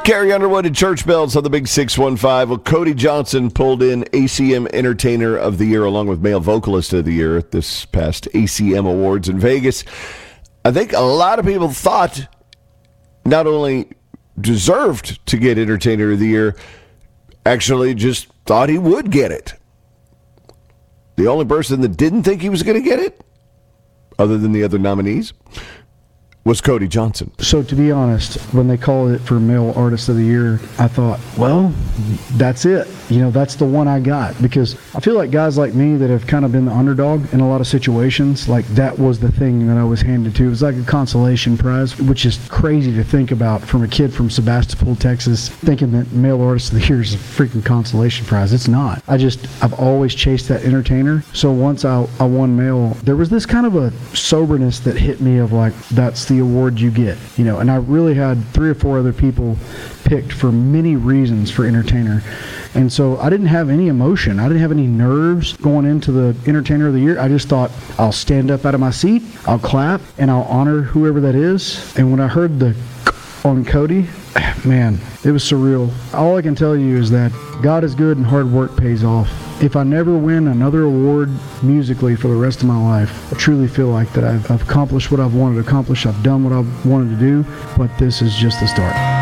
Carrie Underwood and Church Bells on the Big 615. Well, Cody Johnson pulled in ACM Entertainer of the Year along with Male Vocalist of the Year at this past ACM Awards in Vegas. I think a lot of people thought not only deserved to get Entertainer of the Year, actually just thought he would get it. The only person that didn't think he was going to get it, other than the other nominees, was Cody Johnson. So to be honest, when they called it for Male Artist of the Year, I thought, well, that's it. That's the one I got. Because I feel like guys like me that have kind of been the underdog in a lot of situations, like that was the thing that I was handed to. It was like a consolation prize, which is crazy to think about from a kid from Sebastopol, Texas, thinking that Male Artist of the Year is a freaking consolation prize. It's not. I've always chased that Entertainer. So once I won Male, there was this kind of a soberness that hit me of like, that's the award you get, and I really had 3 or 4 other people picked for many reasons for Entertainer, and so I didn't have any emotion. I didn't have any nerves going into the Entertainer of the Year. I just thought, I'll stand up out of my seat, I'll clap, and I'll honor whoever that is. And when I heard the on Cody, man, it was surreal. All I can tell you is that God is good and hard work pays off. If I never win another award musically for the rest of my life, I truly feel like that I've accomplished what I've wanted to accomplish. I've done what I wanted to do, but this is just the start.